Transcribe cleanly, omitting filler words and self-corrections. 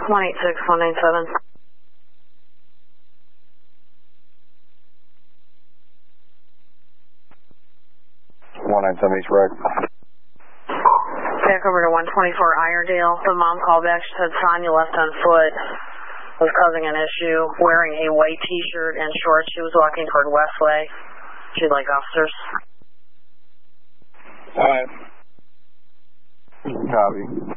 186197. 197 East Road. Back over to 124 Irondale. The mom called back. She said Sonia left on foot was causing an issue, wearing a white t-shirt and shorts. She was walking toward Westway. She'd like officers. All right. Copy.